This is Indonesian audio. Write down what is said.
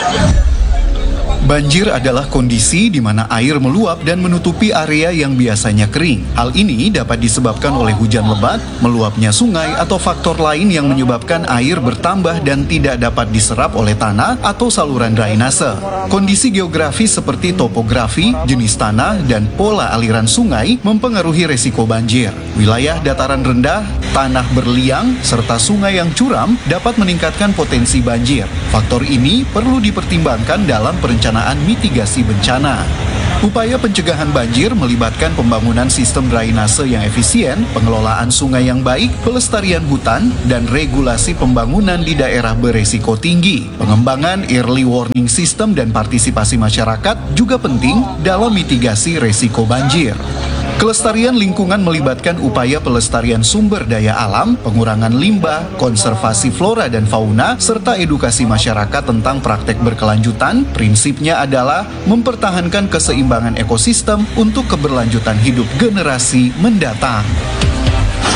Banjir adalah kondisi di mana air meluap dan menutupi area yang biasanya kering. Hal ini dapat disebabkan oleh hujan lebat, meluapnya sungai, atau faktor lain yang menyebabkan air bertambah dan tidak dapat diserap oleh tanah atau saluran drainase. Kondisi geografis seperti topografi, jenis tanah, dan pola aliran sungai mempengaruhi resiko banjir. Wilayah dataran rendah, tanah berliang, serta sungai yang curam dapat meningkatkan potensi banjir. Faktor ini perlu dipertimbangkan dalam perencanaan mitigasi bencana. Upaya pencegahan banjir melibatkan pembangunan sistem drainase yang efisien, pengelolaan sungai yang baik, pelestarian hutan, dan regulasi pembangunan di daerah beresiko tinggi. Pengembangan early warning system dan partisipasi masyarakat juga penting dalam mitigasi resiko banjir. Kelestarian lingkungan melibatkan upaya pelestarian sumber daya alam, pengurangan limbah, konservasi flora dan fauna, serta edukasi masyarakat tentang praktek berkelanjutan. Prinsipnya adalah mempertahankan keseimbangan ekosistem untuk keberlanjutan hidup generasi mendatang.